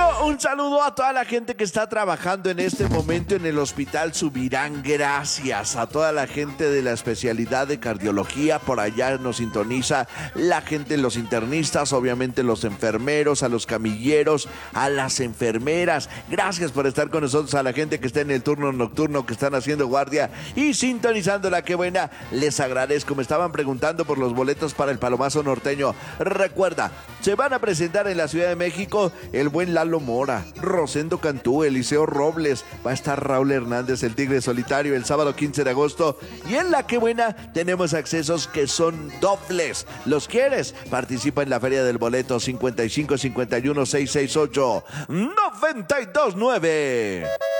un saludo a toda la gente que está trabajando en este momento en el Hospital Subirán. Gracias a toda la gente de la especialidad de cardiología. Por allá nos sintoniza la gente, los internistas, obviamente los enfermeros, a los camilleros, a las enfermeras. Gracias por estar con nosotros, a la gente que está en el turno nocturno, que están haciendo guardia y sintonizando la que buena. Les agradezco. Me estaban preguntando por los boletos para el Palomazo Norteño. Recuerda, se van a presentar en la Ciudad de México el buen Lalo Mora, Rosendo Cantú, Eliseo Robles, va a estar Raúl Hernández, el Tigre Solitario, el sábado 15 de agosto. Y en la que buena tenemos accesos que son dobles. ¿Los quieres? Participa en la Feria del Boleto 55 51 668 929.